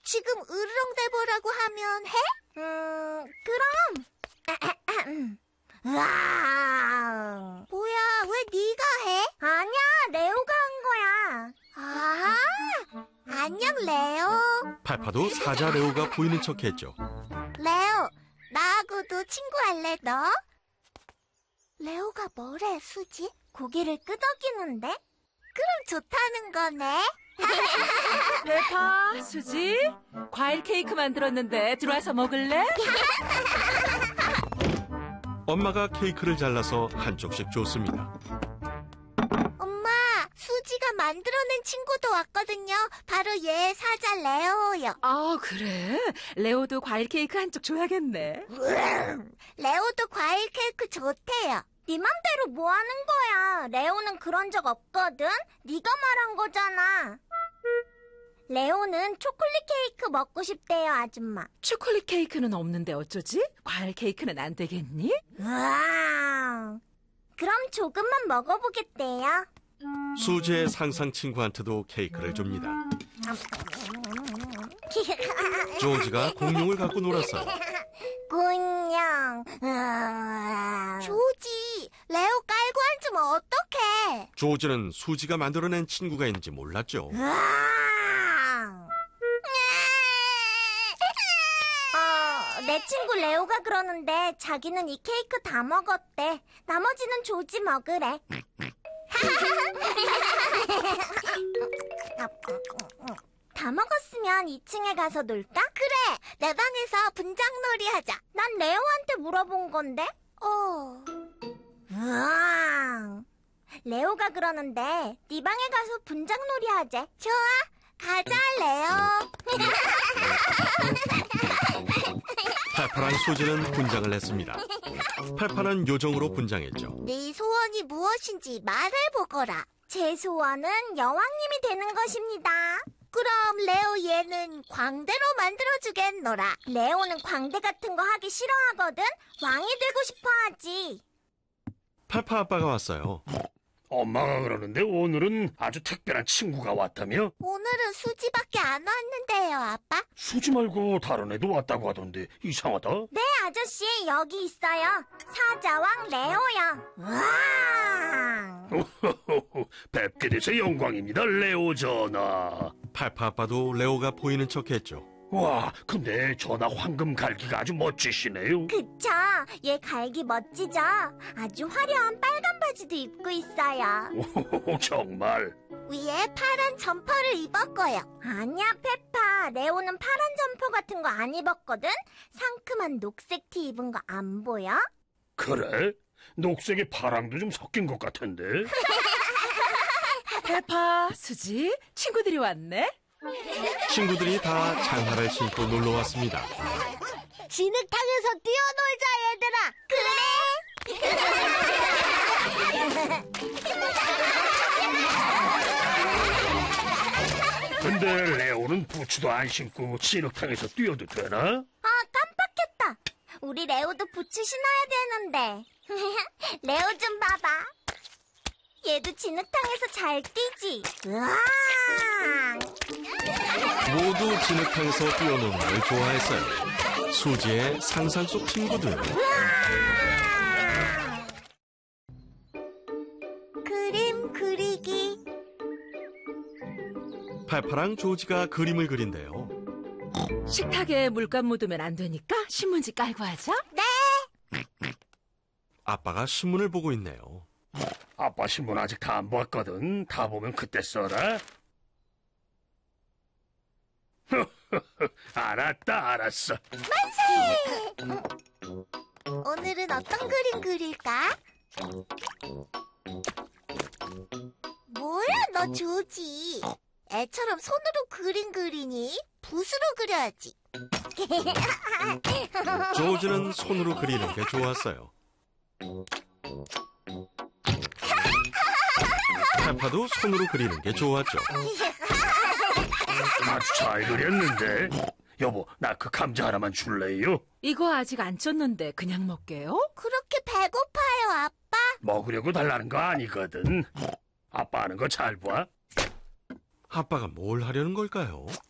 지금 으르렁대보라고 하면 해? 그럼. 으아. 뭐야, 왜 네가 해? 아니야, 레오가 한 거야. 아, 안녕, 레오. 팔파도 사자 레오가 보이는 척했죠. 레오, 나하고도 친구할래, 너? 레오가 뭐래, 수지? 고개를 끄덕이는데? 그럼 좋다는 거네. 페파, 수지, 과일 케이크 만들었는데 들어와서 먹을래? 엄마가 케이크를 잘라서 한쪽씩 줬습니다. 엄마, 수지가 만들어낸 친구도 왔거든요. 바로 얘 사자 레오요. 아, 그래? 레오도 과일 케이크 한쪽 줘야겠네. 레오도 과일 케이크 좋대요. 네 맘대로 뭐 하는 거야? 레오는 그런 적 없거든? 네가 말한 거잖아. 레오는 초콜릿 케이크 먹고 싶대요, 아줌마. 초콜릿 케이크는 없는데 어쩌지? 과일 케이크는 안 되겠니? 우와. 그럼 조금만 먹어보겠대요. 수지의 상상 친구한테도 케이크를 줍니다. 조지가 공룡을 갖고 놀았어요. 군냥. 조지, 레오 깔고 앉으면 어떡해? 조지는 수지가 만들어낸 친구가 있는지 몰랐죠. 내 친구 레오가 그러는데 자기는 이 케이크 다 먹었대. 나머지는 조지 먹으래. 다 먹었으면 2층에 가서 놀까? 그래, 내 방에서 분장놀이 하자. 난 레오한테 물어본 건데. 우와. 레오가 그러는데 네 방에 가서 분장놀이 하재. 좋아, 가자, 레오. 팔파랑 수지는 분장을 했습니다. 팔파는 요정으로 분장했죠. 네 소원이 무엇인지 말해보거라. 제 소원은 여왕님이 되는 것입니다. 그럼 레오 얘는 광대로 만들어주겠노라. 레오는 광대 같은 거 하기 싫어하거든. 왕이 되고 싶어 하지. 팔파 아빠가 왔어요. 엄마가 그러는데 오늘은 아주 특별한 친구가 왔다며? 오늘은 수지밖에 안 왔는데요, 아빠. 수지 말고 다른 애도 왔다고 하던데 이상하다. 네, 아저씨, 여기 있어요. 사자왕 레오요. 와! 뵙게 돼서 영광입니다, 레오 전하. 팔파 아빠도 레오가 보이는 척했죠. 와, 근데 전하 황금 갈기가 아주 멋지시네요. 그쵸? 얘 갈기 멋지죠? 아주 화려한 빨간 바지도 입고 있어요. 오, 정말. 위에 파란 점퍼를 입었고요. 아니야, 페파. 레오는 파란 점퍼 같은 거 안 입었거든? 상큼한 녹색 티 입은 거 안 보여? 그래? 녹색에 파랑도 좀 섞인 것 같은데. 페파, 수지, 친구들이 왔네? 친구들이 다 장화를 신고 놀러 왔습니다. 진흙탕에서 뛰어놀자, 얘들아. 근데 레오는 부츠도 안 신고 진흙탕에서 뛰어도 되나? 깜빡했다. 우리 레오도 부츠 신어야 되는데. 레오 좀 봐봐. 얘도 진흙탕에서 잘 뛰지. 우와! 모두 진흙탕에서 뛰어노는 걸 좋아했어요. 수지의 상상 속 친구들. 그림 그리기. 팔파랑 조지가 그림을 그린대요. 식탁에 물감 묻으면 안 되니까 신문지 깔고 하자. 네. 아빠가 신문을 보고 있네요. 아빠 신문 아직 다 안 봤거든. 다 보면 그때 써라. 알았어. 오늘은 어떤 그림 그릴까? 뭐야, 너 조지. 애처럼 손으로 그림 그리니? 붓으로 그려야지. 조지는 손으로 그리는 게 좋았어요. 팔파도 손으로 그리는 게 좋았죠. 아주 잘 그렸는데. 여보, 나 그 감자 하나만 줄래요? 이거 아직 안 쪘는데 그냥 먹게요? 그렇게 배고파요, 아빠? 먹으려고 달라는 거 아니거든. 아빠 하는 거 잘 봐. 아빠가 뭘 하려는 걸까요?